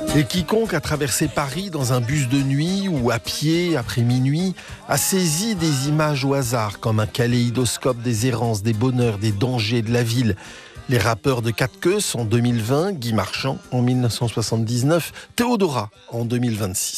Et quiconque a traversé Paris dans un bus de nuit ou à pied après minuit a saisi des images au hasard comme un kaléidoscope des errances, des bonheurs, des dangers de la ville. Les rappeurs de Quatre Queues en 2020, Guy Marchand en 1979, Théodora en 2026.